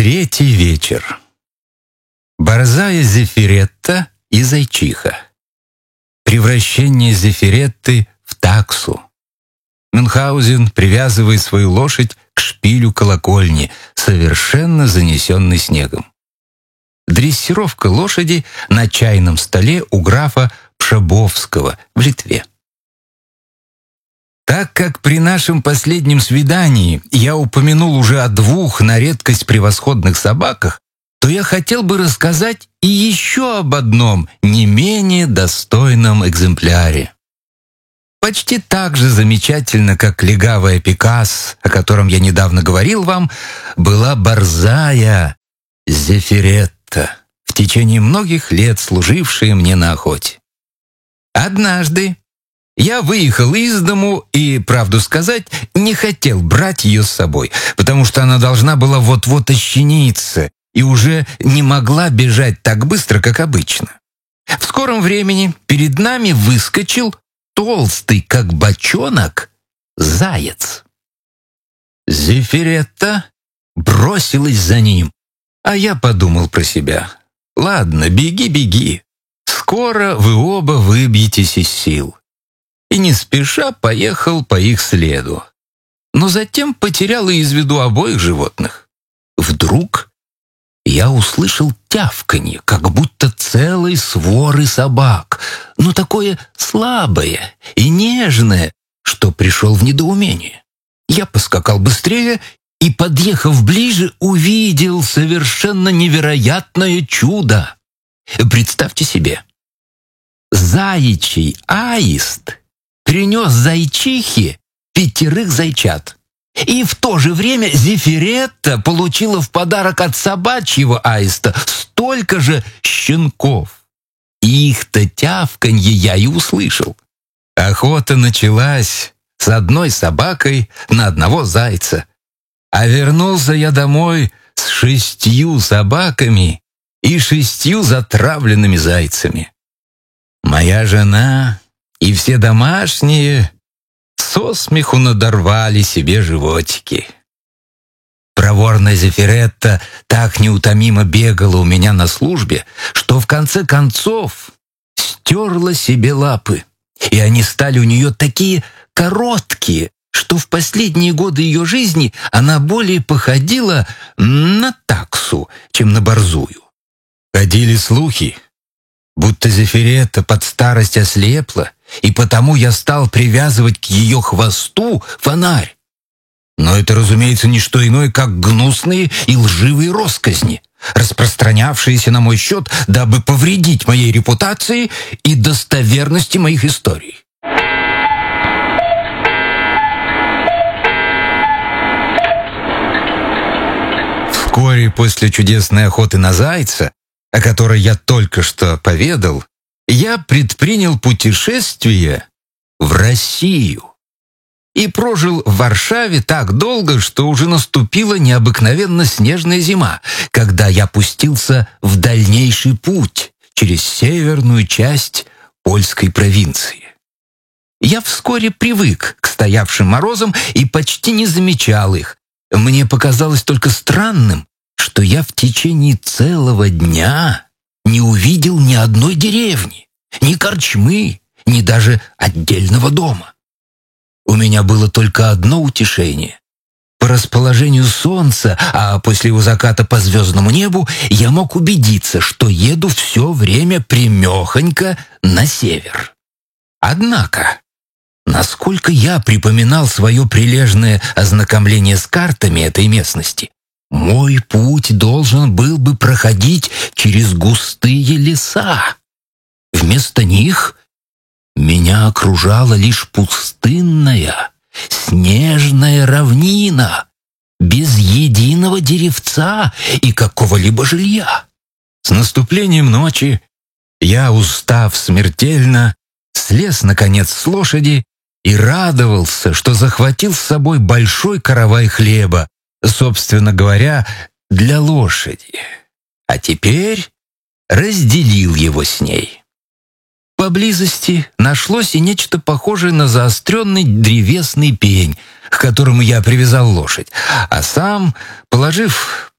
Третий вечер. Борзая Зефиретта и зайчиха. Превращение Зефиретты в таксу. Мюнхгаузен привязывает свою лошадь к шпилю колокольни, совершенно занесенной снегом. Дрессировка лошади на чайном столе у графа Пшебовского в Литве. Так как при нашем последнем свидании я упомянул уже о двух на редкость превосходных собаках, то я хотел бы рассказать и еще об одном не менее достойном экземпляре. Почти так же замечательно, как легавая Пикас, о котором я недавно говорил вам, была борзая Зефиретта, в течение многих лет служившая мне на охоте. Однажды я выехал из дому и, правду сказать, не хотел брать ее с собой, потому что она должна была вот-вот ощениться и уже не могла бежать так быстро, как обычно. В скором времени перед нами выскочил толстый, как бочонок, заяц. Зефиретта бросилась за ним, а я подумал про себя: «Ладно, беги, беги, скоро вы оба выбьетесь из сил». И не спеша поехал по их следу. Но затем потерял из виду обоих животных. Вдруг я услышал тявканье, как будто целой своры собак, но такое слабое и нежное, что пришел в недоумение. Я поскакал быстрее и, подъехав ближе, увидел совершенно невероятное чудо. Представьте себе, заячий аист принес зайчихе 5 зайчат. И в то же время Зефиретта получила в подарок от собачьего аиста столько же щенков. Их-то тявканье я и услышал. Охота началась с одной собакой на одного зайца. А вернулся я домой с 6 собаками и 6 затравленными зайцами. Моя жена и все домашние со смеху надорвали себе животики. Проворная Зефиретта так неутомимо бегала у меня на службе, что в конце концов стерла себе лапы, и они стали у нее такие короткие, что в последние годы ее жизни она более походила на таксу, чем на борзую. Ходили слухи, будто Зефиретта под старость ослепла, и потому я стал привязывать к ее хвосту фонарь. Но это, разумеется, не что иное, как гнусные и лживые россказни, распространявшиеся на мой счет, дабы повредить моей репутации и достоверности моих историй. Вскоре после чудесной охоты на зайца, о которой я только что поведал, я предпринял путешествие в Россию и прожил в Варшаве так долго, что уже наступила необыкновенно снежная зима, когда я пустился в дальнейший путь через северную часть польской провинции. Я вскоре привык к стоявшим морозам и почти не замечал их. Мне показалось только странным, что я в течение целого дня не увидел ни одной деревни, ни корчмы, ни даже отдельного дома. У меня было только одно утешение. По расположению солнца, а после его заката по звездному небу, я мог убедиться, что еду все время прямехонько на север. Однако, насколько я припоминал свое прилежное ознакомление с картами этой местности, мой путь должен был бы проходить через густые леса. Вместо них меня окружала лишь пустынная, снежная равнина, без единого деревца и какого-либо жилья. С наступлением ночи я, устав смертельно, слез, наконец, с лошади и радовался, что захватил с собой большой каравай хлеба, собственно говоря, для лошади, а теперь разделил его с ней. Поблизости нашлось и нечто похожее на заостренный древесный пень, к которому я привязал лошадь, а сам, положив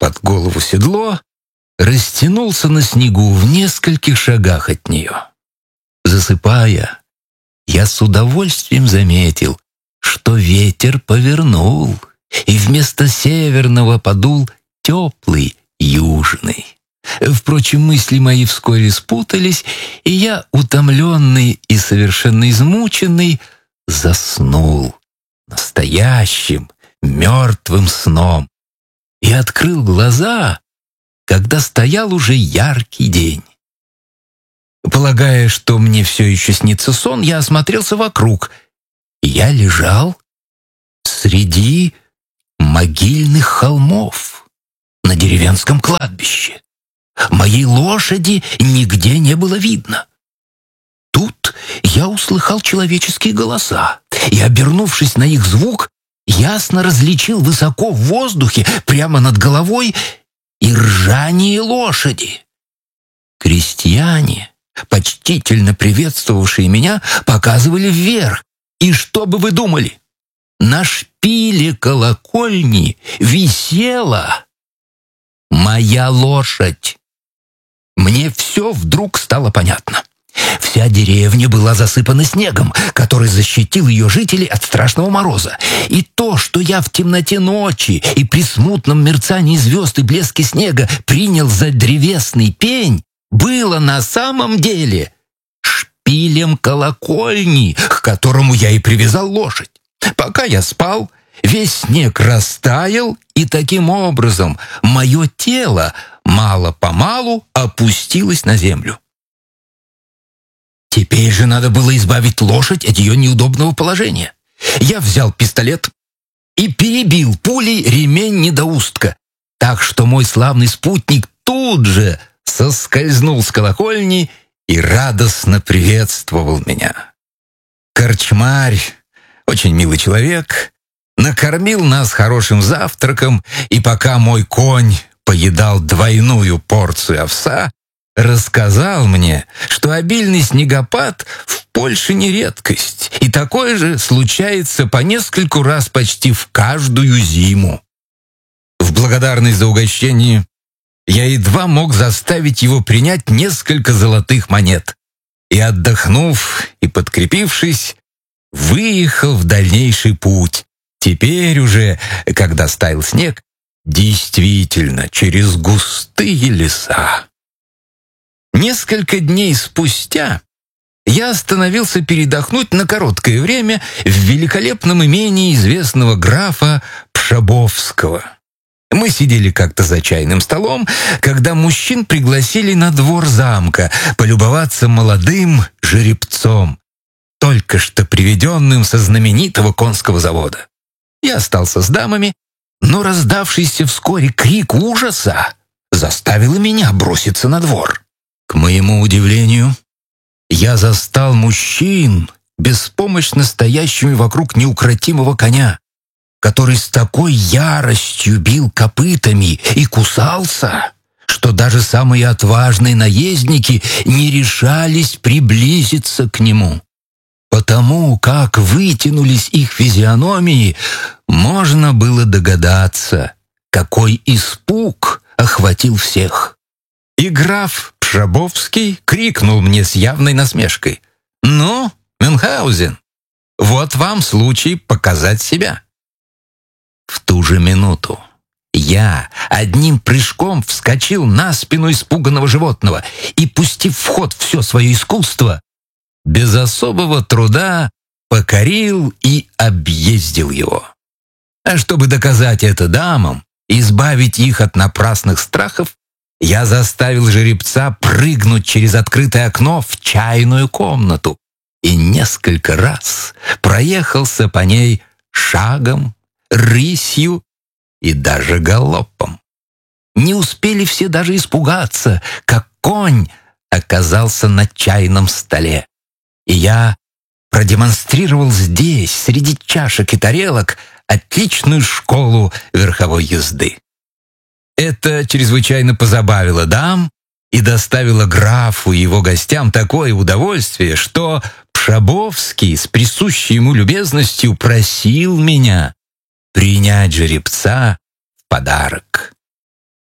под голову седло, растянулся на снегу в нескольких шагах от нее. Засыпая, я с удовольствием заметил, что ветер повернул, и вместо северного подул теплый южный. Впрочем, мысли мои вскоре спутались, и я, утомленный и совершенно измученный, заснул настоящим мертвым сном и открыл глаза, когда стоял уже яркий день. Полагая, что мне все еще снится сон, я осмотрелся вокруг. Я лежал среди могильных холмов на деревенском кладбище. Моей лошади нигде не было видно. Тут я услыхал человеческие голоса и, обернувшись на их звук, ясно различил высоко в воздухе, прямо над головой, и ржание лошади. Крестьяне, почтительно приветствовавшие меня, показывали вверх. И что бы вы думали? На шпиле колокольни висела моя лошадь. Мне все вдруг стало понятно. Вся деревня была засыпана снегом, который защитил ее жителей от страшного мороза. И то, что я в темноте ночи и при смутном мерцании звезд и блеске снега принял за древесный пень, было на самом деле шпилем колокольни, к которому я и привязал лошадь. Пока я спал, весь снег растаял, и таким образом мое тело мало-помалу опустилось на землю. Теперь же надо было избавить лошадь от ее неудобного положения. Я взял пистолет и перебил пулей ремень недоустка, так что мой славный спутник тут же соскользнул с колокольни и радостно приветствовал меня. Корчмарь, очень милый человек, накормил нас хорошим завтраком, и пока мой конь поедал двойную порцию овса, рассказал мне, что обильный снегопад в Польше не редкость, и такое же случается по нескольку раз почти в каждую зиму. В благодарность за угощение я едва мог заставить его принять несколько золотых монет, и, отдохнув и подкрепившись, выехал в дальнейший путь. Теперь уже, когда стаял снег, действительно через густые леса. Несколько дней спустя я остановился передохнуть на короткое время в великолепном имении известного графа Пшабовского. Мы сидели как-то за чайным столом, когда мужчин пригласили на двор замка полюбоваться молодым жеребцом, только что приведенным со знаменитого конского завода. Я остался с дамами, но раздавшийся вскоре крик ужаса заставил меня броситься на двор. К моему удивлению, я застал мужчин, беспомощно стоящими вокруг неукротимого коня, который с такой яростью бил копытами и кусался, что даже самые отважные наездники не решались приблизиться к нему. Потому как вытянулись их физиономии, можно было догадаться, какой испуг охватил всех. И граф Пшабовский крикнул мне с явной насмешкой: «Ну, Мюнхгаузен, вот вам случай показать себя». В ту же минуту я одним прыжком вскочил на спину испуганного животного и, пустив в ход все свое искусство, без особого труда покорил и объездил его. А чтобы доказать это дамам, избавить их от напрасных страхов, я заставил жеребца прыгнуть через открытое окно в чайную комнату и несколько раз проехался по ней шагом, рысью и даже галопом. Не успели все даже испугаться, как конь оказался на чайном столе. И я продемонстрировал здесь, среди чашек и тарелок, отличную школу верховой езды. Это чрезвычайно позабавило дам и доставило графу и его гостям такое удовольствие, что Пшабовский с присущей ему любезностью просил меня принять жеребца в подарок.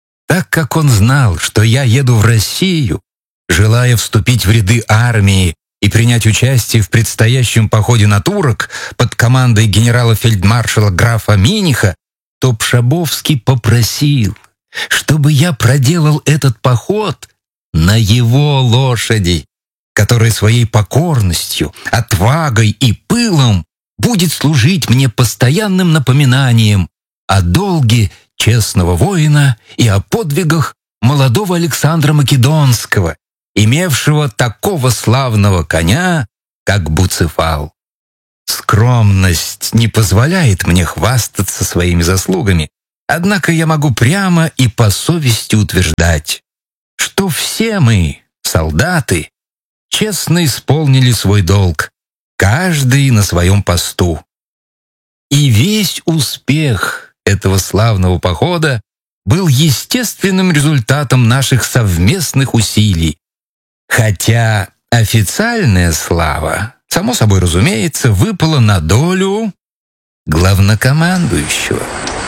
так как он знал, что я еду в Россию, желая вступить в ряды армии и принять участие в предстоящем походе на турок под командой генерала-фельдмаршала графа Миниха, то Пшабовский попросил, чтобы я проделал этот поход на его лошади, которая своей покорностью, отвагой и пылом будет служить мне постоянным напоминанием о долге честного воина и о подвигах молодого Александра Македонского, имевшего такого славного коня, как Буцефал. Скромность не позволяет мне хвастаться своими заслугами, однако я могу прямо и по совести утверждать, что все мы, солдаты, честно исполнили свой долг, каждый на своем посту. И весь успех этого славного похода был естественным результатом наших совместных усилий, хотя официальная слава, само собой разумеется, выпала на долю главнокомандующего.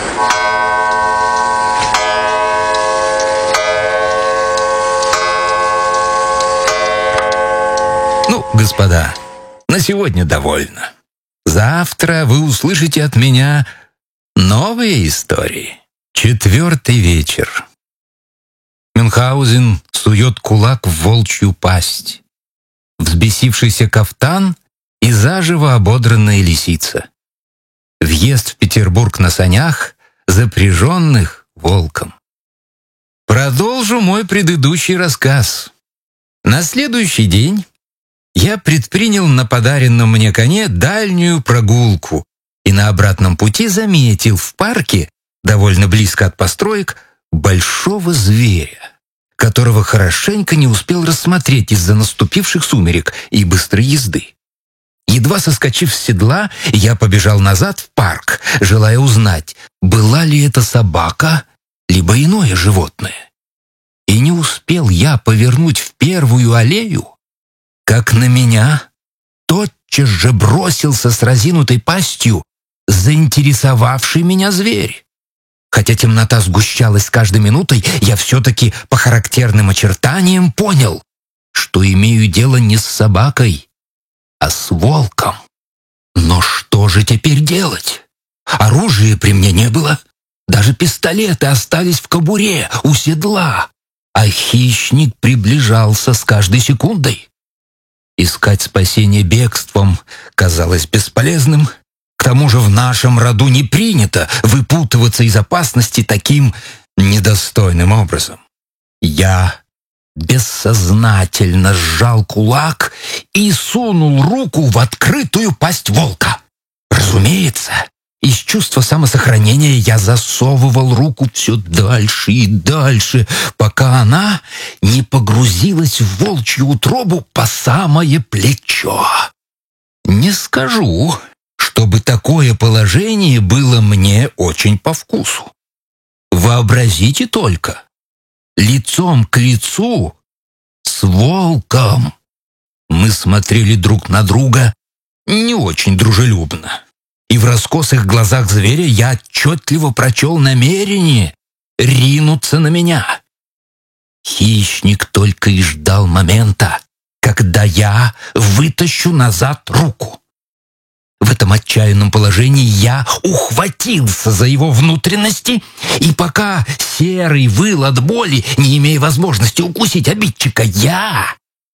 Ну, господа, на сегодня довольно. Завтра вы услышите от меня новые истории. 4-й вечер. Мюнхгаузен сует кулак в волчью пасть. Взбесившийся кафтан и заживо ободранная лисица. Въезд в Петербург на санях, запряженных волком. Продолжу мой предыдущий рассказ. На следующий день я предпринял на подаренном мне коне дальнюю прогулку и на обратном пути заметил в парке, довольно близко от построек, большого зверя, которого хорошенько не успел рассмотреть из-за наступивших сумерек и быстрой езды. Едва соскочив с седла, я побежал назад в парк, желая узнать, была ли это собака, либо иное животное. И не успел я повернуть в первую аллею, как на меня тотчас же бросился с разинутой пастью заинтересовавший меня зверь. Хотя темнота сгущалась с каждой минутой, я все-таки по характерным очертаниям понял, что имею дело не с собакой, а с волком. Но что же теперь делать? Оружия при мне не было, даже пистолеты остались в кобуре у седла, а хищник приближался с каждой секундой. Искать спасение бегством казалось бесполезным. К тому же в нашем роду не принято выпутываться из опасности таким недостойным образом. Я бессознательно сжал кулак и сунул руку в открытую пасть волка. Разумеется, из чувства самосохранения я засовывал руку все дальше и дальше, пока она не погрузилась в волчью утробу по самое плечо. Не скажу, чтобы такое положение было мне очень по вкусу. Вообразите только, лицом к лицу с волком. Мы смотрели друг на друга не очень дружелюбно, и в раскосых глазах зверя я отчетливо прочел намерение ринуться на меня. Хищник только и ждал момента, когда я вытащу назад руку. В этом отчаянном положении я ухватился за его внутренности, и пока серый выл от боли, не имея возможности укусить обидчика, я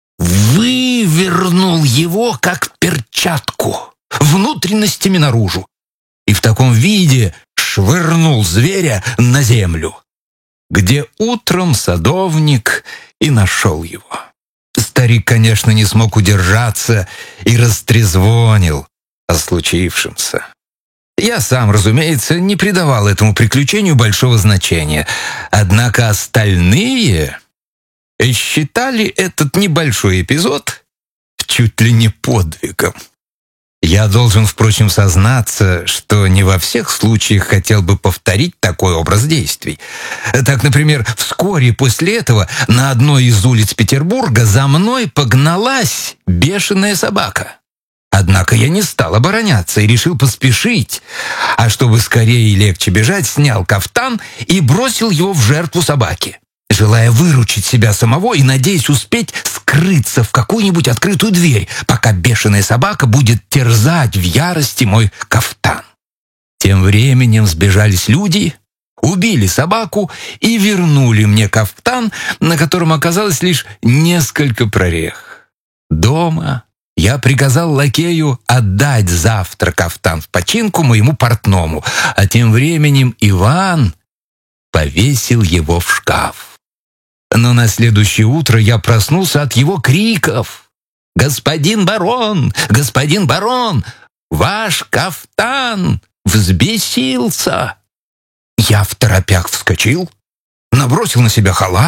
вывернул его, как перчатку, внутренностями наружу, и в таком виде швырнул зверя на землю, где утром садовник и нашел его. Старик, конечно, не смог удержаться и растрезвонил о случившемся. Я сам, разумеется, не придавал этому приключению большого значения, однако остальные считали этот небольшой эпизод чуть ли не подвигом. Я должен, впрочем, сознаться, что не во всех случаях хотел бы повторить такой образ действий. Так, например, вскоре после этого на одной из улиц Петербурга за мной погналась бешеная собака. Однако я не стал обороняться и решил поспешить. А чтобы скорее и легче бежать, снял кафтан и бросил его в жертву собаки, желая выручить себя самого и надеясь успеть скрыться в какую-нибудь открытую дверь, пока бешеная собака будет терзать в ярости мой кафтан. Тем временем сбежались люди, убили собаку и вернули мне кафтан, на котором оказалось лишь несколько прорех. Дома я приказал лакею отдать завтра кафтан в починку моему портному, а тем временем Иван повесил его в шкаф. Но на следующее утро я проснулся от его криков. «Господин барон! Господин барон! Ваш кафтан взбесился!» Я второпях вскочил, набросил на себя халат,